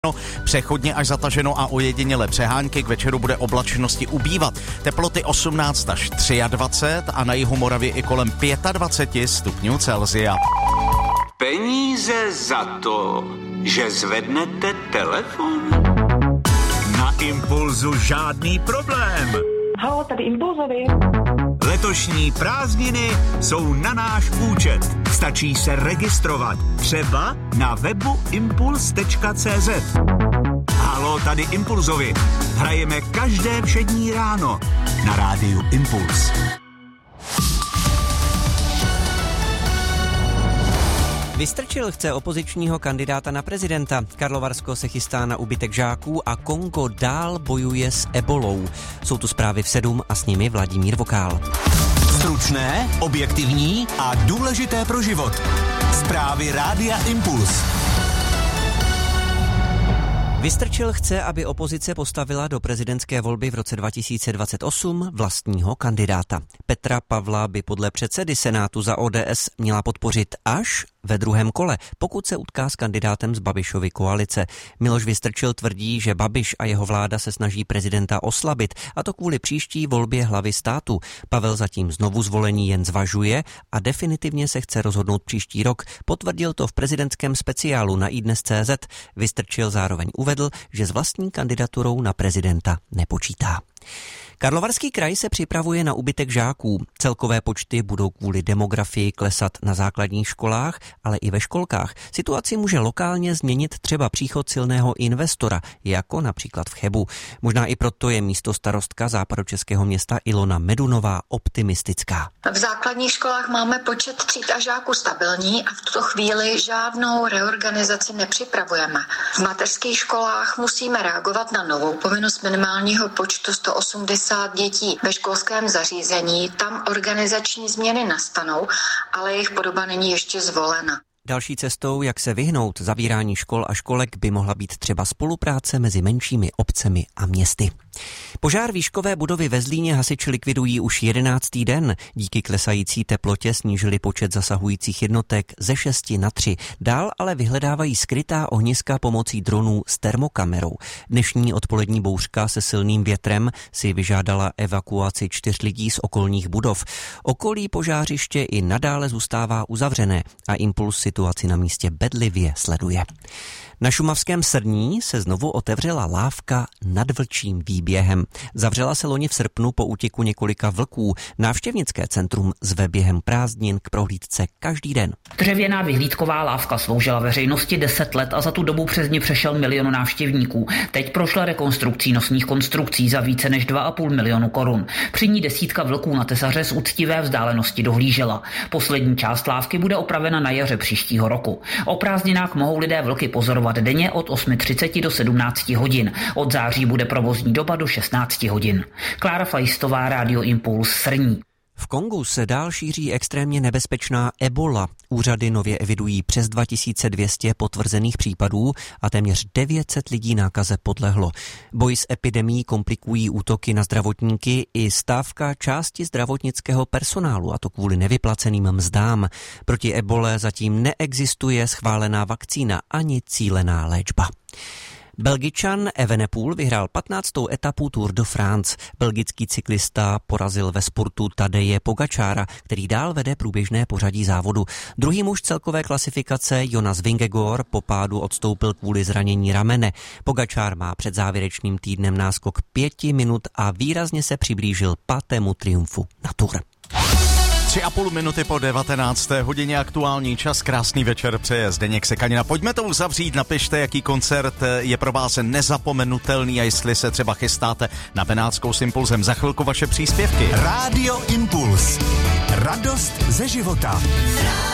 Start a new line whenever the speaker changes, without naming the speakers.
Přechodně až zataženo a ojediněle přehánky, k večeru bude oblačnosti ubývat. Teploty 18 až 23 a na jihu Moravy i kolem 25 stupňů Celsia.
Peníze za to, že zvednete telefon?
Na Impulzu žádný problém.
Halo, tady Impulzovi.
Letošní prázdniny jsou na náš účet. Stačí se registrovat. Třeba na webu impuls.cz. Halo, tady Impulzovi. Hrajeme každé všední ráno na rádiu Impuls.
Vystrčil chce opozičního kandidáta na prezidenta. Karlovarsko se chystá na úbytek žáků a Kongo dál bojuje s ebolou. Jsou tu zprávy v 7 a s nimi Vladimír Vokál.
Stručné, objektivní a důležité pro život. Zprávy rádia Impuls.
Vystrčil chce, aby opozice postavila do prezidentské volby v roce 2028 vlastního kandidáta. Petra Pavla by podle předsedy Senátu za ODS měla podpořit až ve druhém kole, pokud se utká s kandidátem z Babišovy koalice. Miloš Vystrčil tvrdí, že Babiš a jeho vláda se snaží prezidenta oslabit, a to kvůli příští volbě hlavy státu. Pavel zatím znovu zvolení jen zvažuje a definitivně se chce rozhodnout příští rok. Potvrdil to v prezidentském speciálu na iDnes.cz. Vystrčil zároveň uvedl, že s vlastní kandidaturou na prezidenta nepočítá. Karlovarský kraj se připravuje na úbytek žáků. Celkové počty budou kvůli demografii klesat na základních školách, ale i ve školkách. Situaci může lokálně změnit třeba příchod silného investora, jako například v Chebu. Možná i proto je místostarostka západočeského města Ilona Medunová optimistická.
V základních školách máme počet tříd a žáků stabilní a v tuto chvíli žádnou reorganizaci nepřipravujeme. V mateřských školách musíme reagovat na novou povinnost minimálního počtu 180 dětí ve školském zařízení. Tam organizační změny nastanou, ale jejich podoba není ještě zvolena.
Další cestou, jak se vyhnout zavírání škol a školek, by mohla být třeba spolupráce mezi menšími obcemi a městy. Požár výškové budovy ve Zlíně hasiči likvidují už 11. den. Díky klesající teplotě snížili počet zasahujících jednotek ze 6 na 3. Dál ale vyhledávají skrytá ohniska pomocí dronů s termokamerou. Dnešní odpolední bouřka se silným větrem si vyžádala evakuaci 4 lidí z okolních budov. Okolí požářiště i nadále zůstává uzavřené a Impuls situaci na místě bedlivě sleduje. Na šumavském Srní se znovu otevřela lávka nad Vlčím výběhem. Zavřela se loni v srpnu po útěku několika vlků. Návštěvnické centrum zve během prázdnin k prohlídce každý den.
Dřevěná vyhlídková lávka sloužila veřejnosti 10 let a za tu dobu přes ní přešel 1 milion návštěvníků. Teď prošla rekonstrukcí nosních konstrukcí za více než 2,5 milionu korun. Při ní desítka vlků na tesaře z úctivé vzdálenosti dohlížela. Poslední část lávky bude opravena na jaře příštího roku. O prázdninách mohou lidé vlky pozorovat denně od 8:30 do 17 hodin. Od září bude provozní doba do 16 hodin. Klára Fajstová, Rádio Impuls, Srní.
V Kongu se dál šíří extrémně nebezpečná ebola. Úřady nově evidují přes 2200 potvrzených případů a téměř 900 lidí nákaze podlehlo. Boj s epidemií komplikují útoky na zdravotníky i stávka části zdravotnického personálu, a to kvůli nevyplaceným mzdám. Proti ebole zatím neexistuje schválená vakcína ani cílená léčba. Belgičan Evenepoel vyhrál 15. etapu Tour de France. Belgický cyklista porazil ve spurtu Tadeje Pogačára, který dál vede průběžné pořadí závodu. Druhý muž celkové klasifikace Jonas Vingegaard po pádu odstoupil kvůli zranění ramene. Pogačár má před závěrečným týdnem náskok 5 minut a výrazně se přiblížil 5. triumfu na Tour.
3,5 minuty po 19. hodině aktuální čas. Krásný večer přeje Zdeněk Sekanina. Pojďme to uzavřít, napište, jaký koncert je pro vás nezapomenutelný a jestli se třeba chystáte na Benátskou s Impulzem. Za chvilku vaše příspěvky.
Rádio Impuls. Radost ze života.